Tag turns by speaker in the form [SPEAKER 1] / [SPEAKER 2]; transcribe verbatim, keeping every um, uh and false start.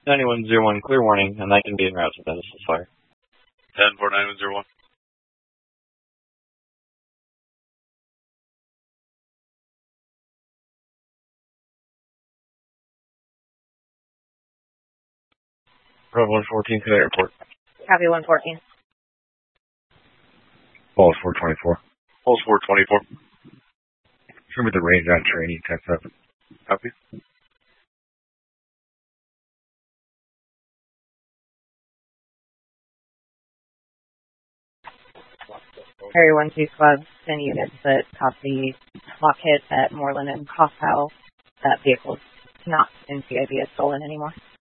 [SPEAKER 1] ninety-one zero one, clear warning, and I can be en route to Dennis's fire.
[SPEAKER 2] ten four nine one zero one.
[SPEAKER 1] Bravo one fourteen to the airport.
[SPEAKER 3] Copy one fourteen.
[SPEAKER 4] Pulse four twenty-four.
[SPEAKER 2] Pulse four twenty-four.
[SPEAKER 4] Show me the range on training, ten seven.
[SPEAKER 2] Copy.
[SPEAKER 3] Harry one two squad, ten units that copy lock hit at Moreland and Hostile. That vehicle's not in C I B, it's stolen anymore.